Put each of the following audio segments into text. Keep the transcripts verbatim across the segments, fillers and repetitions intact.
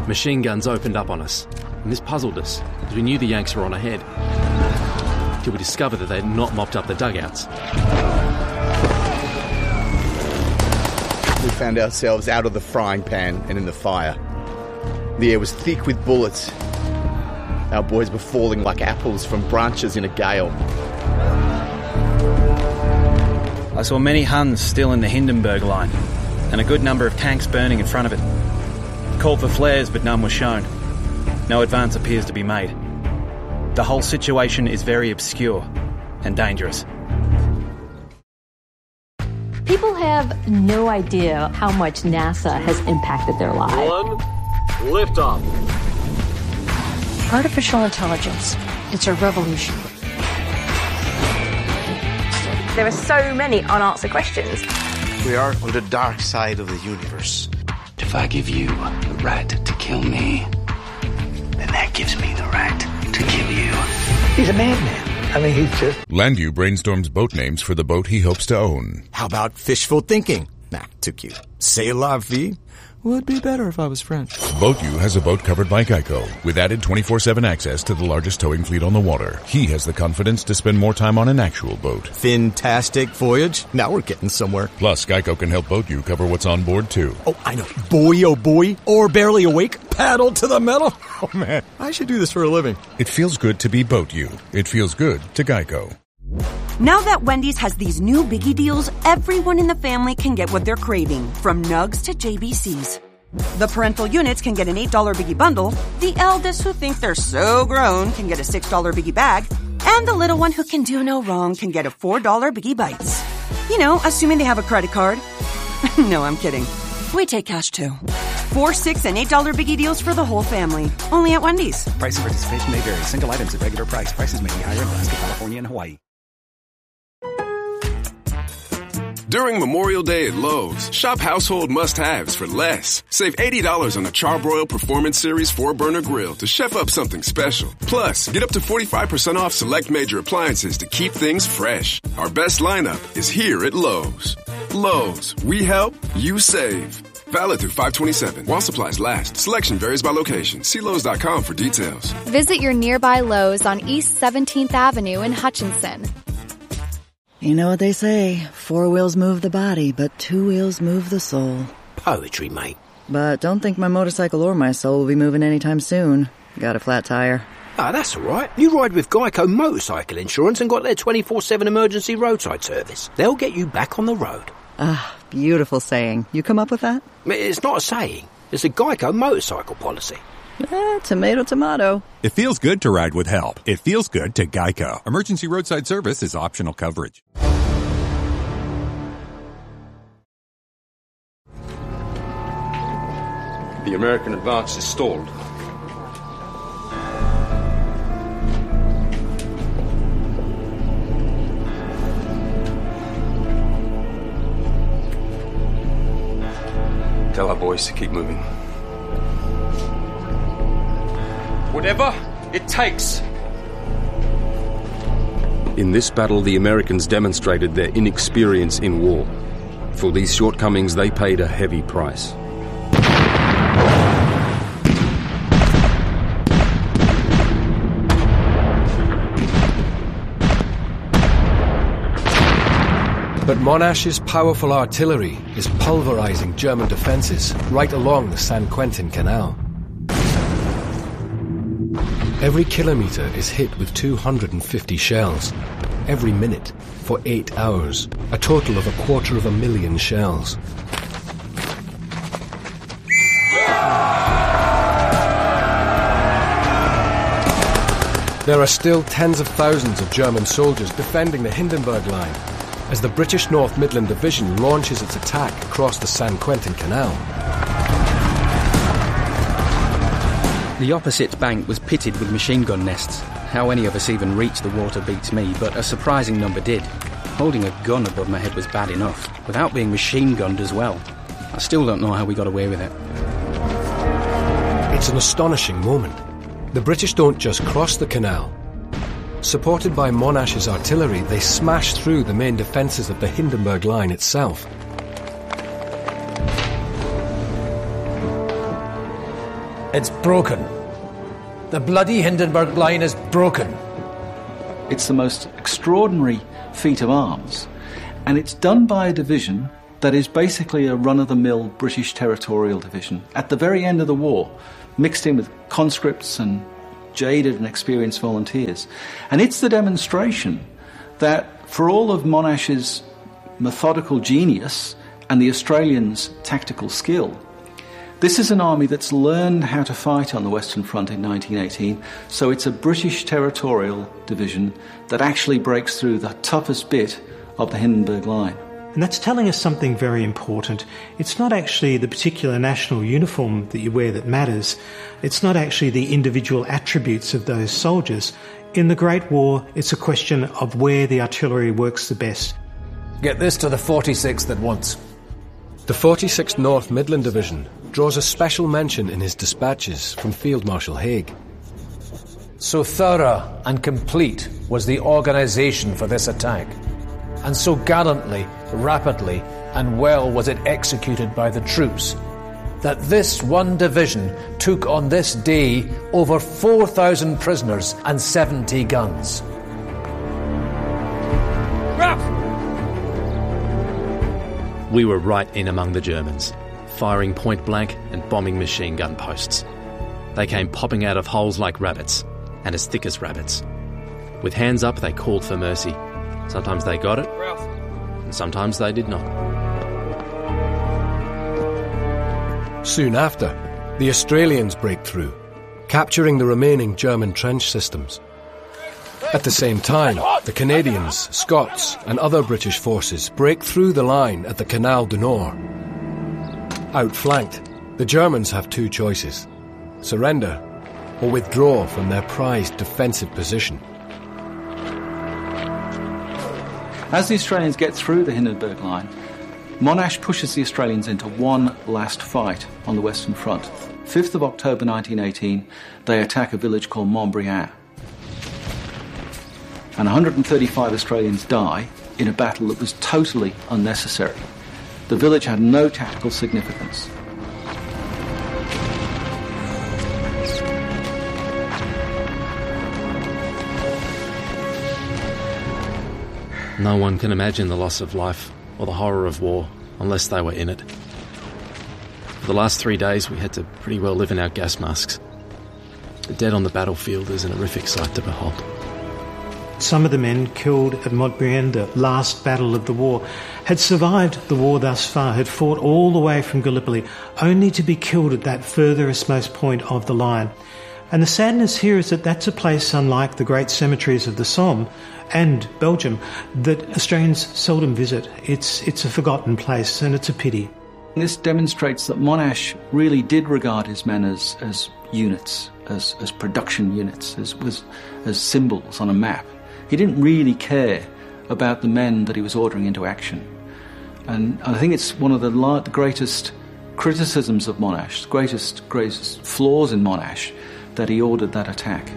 Machine guns opened up on us, and this puzzled us, as we knew the Yanks were on ahead. Till we discovered that they had not mopped up the dugouts. We found ourselves out of the frying pan and in the fire. The air was thick with bullets. Our boys were falling like apples from branches in a gale. I saw many Huns still in the Hindenburg line, and a good number of tanks burning in front of it. Called for flares, but none was shown. No advance appears to be made. The whole situation is very obscure and dangerous. People have no idea how much NASA has impacted their lives. One, liftoff. Artificial intelligence. It's a revolution. There are so many unanswered questions. We are on the dark side of the universe. If I give you the right to kill me, then that gives me the right to kill you. He's a madman. I mean, he's just... Landu brainstorms boat names for the boat he hopes to own. How about fishful thinking? Nah, too cute. C'est la vie? Would be better if I was French. BoatU has a boat covered by Geico, with added twenty-four seven access to the largest towing fleet on the water. He has the confidence to spend more time on an actual boat. Fantastic voyage. Now we're getting somewhere. Plus, Geico can help BoatU cover what's on board, too. Oh, I know. Boy, oh boy. Or barely awake. Paddle to the metal. Oh, man. I should do this for a living. It feels good to be BoatU. It feels good to Geico. Now that Wendy's has these new biggie deals, everyone in the family can get what they're craving, from Nugs to J B Cs. The parental units can get an eight dollar biggie bundle, the eldest who think they're so grown can get a six dollar biggie bag, and the little one who can do no wrong can get a four dollar biggie bites. You know, assuming they have a credit card. No, I'm kidding. We take cash too. Four, six, and eight dollar biggie deals for the whole family. Only at Wendy's. Price and participation may vary. Single items at regular price. Prices may be higher in Alaska, California, and Hawaii. During Memorial Day at Lowe's, shop household must-haves for less. Save eighty dollars on a Charbroil Performance Series four burner grill to chef up something special. Plus, get up to forty-five percent off select major appliances to keep things fresh. Our best lineup is here at Lowe's. Lowe's, we help, you save. Valid through five twenty-seven. While supplies last. Selection varies by location. See Lowe's dot com for details. Visit your nearby Lowe's on East seventeenth Avenue in Hutchinson. You know what they say, four wheels move the body, but two wheels move the soul. Poetry, mate. But don't think my motorcycle or my soul will be moving anytime soon. Got a flat tire. Ah, that's all right. You ride with Geico Motorcycle Insurance and got their twenty-four seven emergency roadside service. They'll get you back on the road. Ah, beautiful saying. You come up with that? It's not a saying. It's a Geico motorcycle policy. Eh, tomato, tomato. It feels good to ride with help. It feels good to Geico. Emergency roadside service is optional coverage. The American advance is stalled. Tell our boys to keep moving. Whatever it takes. In this battle, the Americans demonstrated their inexperience in war. For these shortcomings, they paid a heavy price. But Monash's powerful artillery is pulverizing German defenses right along the San Quentin Canal. Every kilometer is hit with two hundred fifty shells. Every minute for eight hours. A total of a quarter of a million shells. There are still tens of thousands of German soldiers defending the Hindenburg Line as the British North Midland Division launches its attack across the San Quentin Canal. The opposite bank was pitted with machine gun nests. How any of us even reached the water beats me, but a surprising number did. Holding a gun above my head was bad enough, without being machine gunned as well. I still don't know how we got away with it. It's an astonishing moment. The British don't just cross the canal. Supported by Monash's artillery, they smash through the main defences of the Hindenburg Line itself. It's broken. The bloody Hindenburg Line is broken. It's the most extraordinary feat of arms, and it's done by a division that is basically a run-of-the-mill British territorial division at the very end of the war, mixed in with conscripts and jaded and experienced volunteers. And it's the demonstration that, for all of Monash's methodical genius and the Australians' tactical skill, this is an army that's learned how to fight on the Western Front in nineteen eighteen, so it's a British territorial division that actually breaks through the toughest bit of the Hindenburg Line. And that's telling us something very important. It's not actually the particular national uniform that you wear that matters. It's not actually the individual attributes of those soldiers. In the Great War, it's a question of where the artillery works the best. Get this to the forty-sixth at once. The forty-sixth North Midland Division draws a special mention in his dispatches from Field Marshal Haig. So thorough and complete was the organisation for this attack, and so gallantly, rapidly and well was it executed by the troops, that this one division took on this day over four thousand prisoners and seventy guns. We were right in among the Germans, firing point blank and bombing machine gun posts. They came popping out of holes like rabbits, and as thick as rabbits. With hands up, they called for mercy. Sometimes they got it, and sometimes they did not. Soon after, the Australians break through, capturing the remaining German trench systems. At the same time, the Canadians, Scots and other British forces break through the line at the Canal du Nord. Outflanked, the Germans have two choices: surrender or withdraw from their prized defensive position. As the Australians get through the Hindenburg Line, Monash pushes the Australians into one last fight on the Western Front. fifth of October nineteen eighteen, they attack a village called Montbriand. And one hundred thirty-five Australians die in a battle that was totally unnecessary. The village had no tactical significance. No one can imagine the loss of life or the horror of war unless they were in it. For the last three days we had to pretty well live in our gas masks. The dead on the battlefield is an horrific sight to behold. Some of the men killed at Montbriand, the last battle of the war, had survived the war thus far, had fought all the way from Gallipoli, only to be killed at that furthest most point of the line. And the sadness here is that that's a place unlike the great cemeteries of the Somme and Belgium that Australians seldom visit. It's, it's a forgotten place, and it's a pity. This demonstrates that Monash really did regard his men as, as units, as, as production units, as, as, as symbols on a map. He didn't really care about the men that he was ordering into action. And I think it's one of the, la- the greatest criticisms of Monash, the greatest, greatest flaws in Monash, that he ordered that attack.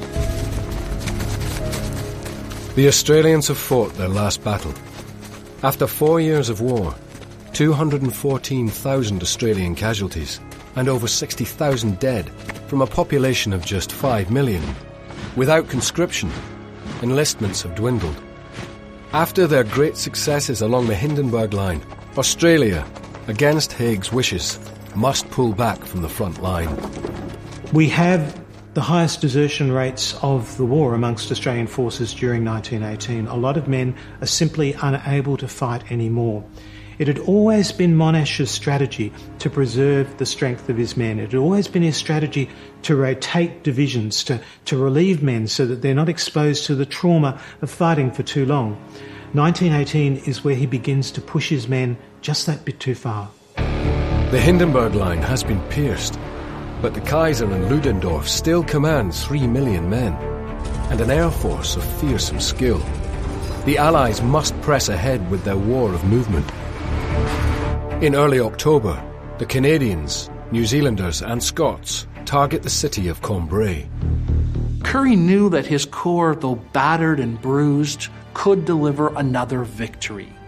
The Australians have fought their last battle. After four years of war, two hundred fourteen thousand Australian casualties and over sixty thousand dead from a population of just five million. Without conscription, enlistments have dwindled. After their great successes along the Hindenburg Line, Australia, against Haig's wishes, must pull back from the front line. We have the highest desertion rates of the war amongst Australian forces during nineteen eighteen. A lot of men are simply unable to fight anymore. It had always been Monash's strategy to preserve the strength of his men. It had always been his strategy to rotate divisions, to, to relieve men so that they're not exposed to the trauma of fighting for too long. nineteen eighteen is where he begins to push his men just that bit too far. The Hindenburg Line has been pierced, but the Kaiser and Ludendorff still command three million men and an air force of fearsome skill. The Allies must press ahead with their war of movement. In early October, the Canadians, New Zealanders and Scots target the city of Cambrai. Currie knew that his corps, though battered and bruised, could deliver another victory.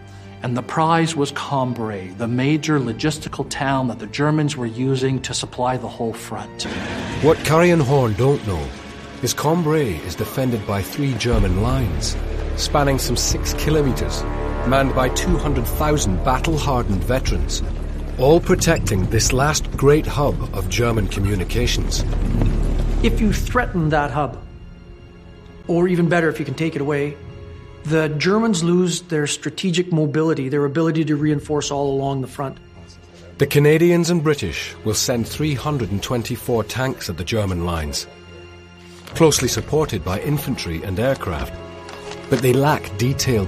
And the prize was Cambrai, the major logistical town that the Germans were using to supply the whole front. What Curry and Horne don't know is Cambrai is defended by three German lines, spanning some six kilometres, manned by two hundred thousand battle-hardened veterans, all protecting this last great hub of German communications. If you threaten that hub, or even better, if you can take it away, the Germans lose their strategic mobility, their ability to reinforce all along the front. The Canadians and British will send three hundred twenty-four tanks at the German lines, closely supported by infantry and aircraft, but they lack detailed